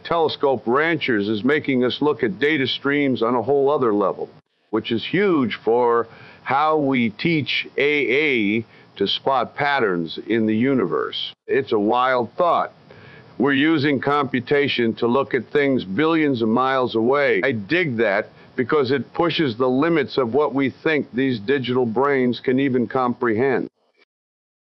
Telescope Ranchers is making us look at data streams on a whole other level, which is huge for how we teach AA to spot patterns in the universe. It's a wild thought. We're using computation to look at things billions of miles away. I dig that because it pushes the limits of what we think these digital brains can even comprehend.